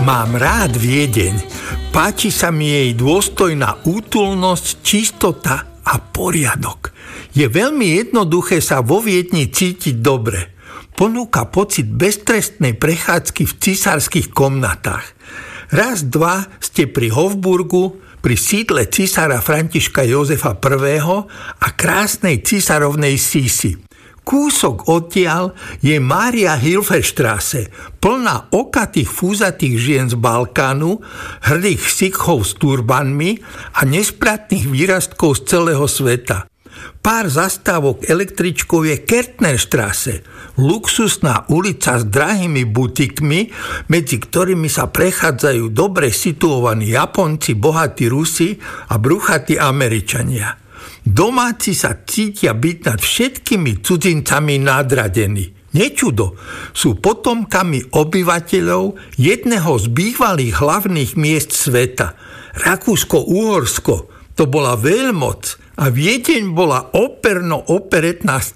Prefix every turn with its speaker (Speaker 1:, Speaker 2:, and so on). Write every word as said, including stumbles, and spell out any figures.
Speaker 1: Mám rád Viedeň. Páči sa mi jej dôstojná útulnosť, čistota a poriadok. Je veľmi jednoduché sa vo Viedni cítiť dobre. Ponúka pocit beztrestnej prechádzky v císarských komnatách. Raz, dva ste pri Hofburgu, pri sídle císara Františka Jozefa I. a krásnej císarovnej Sísi. Kúsok odtiaľ je Mária Hilferstrasse, plná okatých fúzatých žien z Balkánu, hrdých sikhov s turbanmi a nespratných výrastkov z celého sveta. Pár zastávok električkou je Kärtnerstrasse, luxusná ulica s drahými butikmi, medzi ktorými sa prechádzajú dobre situovaní Japonci, bohatí Rusi a bruchatí Američania. Domáci sa cítia byť nad všetkými cudzincami nadradení. Nečudo, sú potomkami obyvateľov jedného z bývalých hlavných miest sveta. Rakúsko-Uhorsko, to bola veľmoc a Viedeň bola operno-operetná